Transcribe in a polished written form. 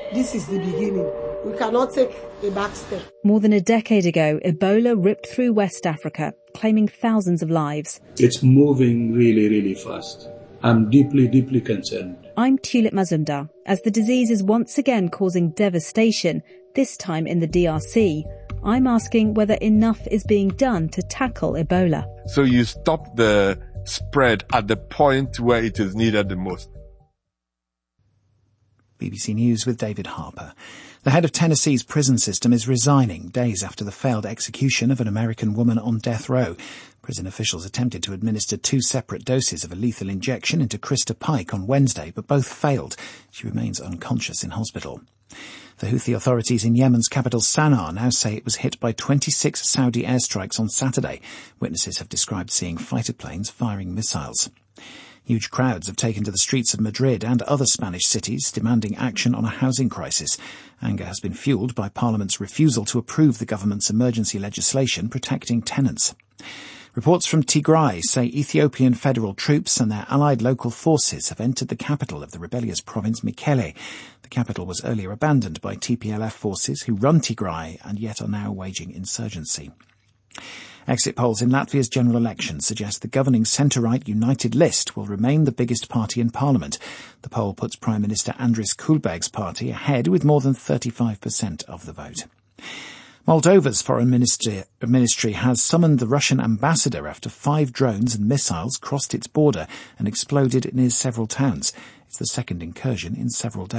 This is the beginning. We cannot take a back step. More than a decade ago, Ebola ripped through West Africa, claiming thousands of lives. It's moving really, really fast. I'm deeply, deeply concerned. I'm Tulip Mazumdar. As the disease is once again causing devastation, this time in the DRC, I'm asking whether enough is being done to tackle Ebola. So you stop the spread at the point where it is needed the most. BBC News with David Harper. The head of Tennessee's prison system is resigning days after the failed execution of an American woman on death row. Prison officials attempted to administer 2 separate doses of a lethal injection into Krista Pike on Wednesday, but both failed. She remains unconscious in hospital. The Houthi authorities in Yemen's capital Sana'a now say it was hit by 26 Saudi airstrikes on Saturday. Witnesses have described seeing fighter planes firing missiles. Huge crowds have taken to the streets of Madrid and other Spanish cities demanding action on a housing crisis. Anger has been fuelled by Parliament's refusal to approve the government's emergency legislation protecting tenants. Reports from Tigray say Ethiopian federal troops and their allied local forces have entered the capital of the rebellious province Mekelle. The capital was earlier abandoned by TPLF forces who run Tigray and yet are now waging insurgency. Exit polls in Latvia's general election suggest the governing centre-right United List will remain the biggest party in Parliament. The poll puts Prime Minister Andris Kulberg's party ahead with more than 35% of the vote. Moldova's foreign ministry has summoned the Russian ambassador after 5 drones and missiles crossed its border and exploded near several towns. It's the second incursion in several days.